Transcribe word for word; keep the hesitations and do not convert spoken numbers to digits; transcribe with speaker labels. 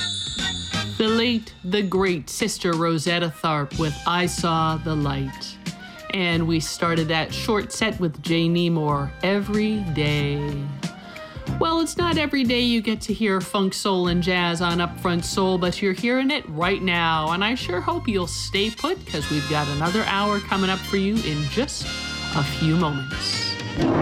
Speaker 1: The late, the great Sister Rosetta Tharpe with I Saw the Light. And we started that short set with Jay Nemore, Every Day. Well, it's not every day you get to hear funk, soul, and jazz on Upfront Soul, but you're hearing it right now. And I sure hope you'll stay put, because we've got another hour coming up for you in just a few moments.